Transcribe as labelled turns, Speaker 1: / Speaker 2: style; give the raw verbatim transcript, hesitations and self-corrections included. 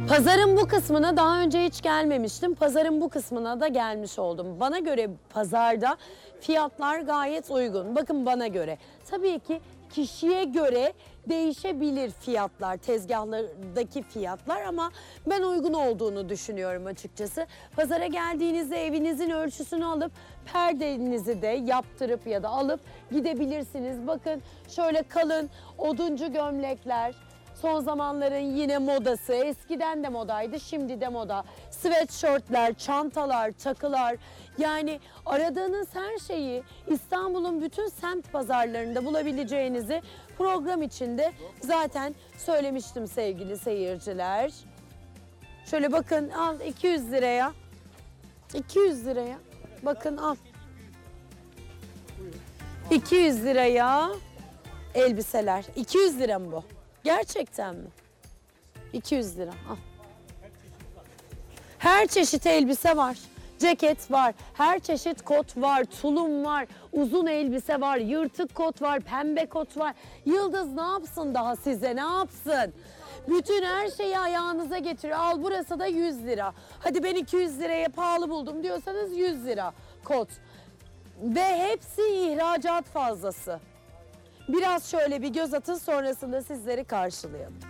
Speaker 1: Pazarın bu kısmına daha önce hiç gelmemiştim. Pazarın bu kısmına da gelmiş oldum. Bana göre pazarda fiyatlar gayet uygun. Bakın bana göre. Tabii ki kişiye göre değişebilir fiyatlar, tezgahlardaki fiyatlar ama ben uygun olduğunu düşünüyorum açıkçası. Pazara geldiğinizde evinizin ölçüsünü alıp perdenizi de yaptırıp ya da alıp gidebilirsiniz. Bakın şöyle kalın oduncu gömlekler. Son zamanların yine modası, eskiden de modaydı, şimdi de moda. Sweatshirtler, çantalar, takılar, yani aradığınız her şeyi İstanbul'un bütün semt pazarlarında bulabileceğinizi program içinde zaten söylemiştim sevgili seyirciler. Şöyle bakın, al iki yüz liraya, iki yüz liraya, bakın al. iki yüz liraya elbiseler, iki yüz lira mı bu? Gerçekten mi? iki yüz lira. Al. Her çeşit elbise var. Ceket var. Her çeşit kot var. Tulum var. Uzun elbise var. Yırtık kot var. Pembe kot var. Yıldız ne yapsın daha size? Ne yapsın? Bütün her şeyi ayağınıza getiriyor. Al burası da yüz lira. Hadi ben iki yüz liraya pahalı buldum diyorsanız yüz lira kot. Ve hepsi ihracat fazlası. Biraz şöyle bir göz atın, sonrasında sizleri karşılayalım.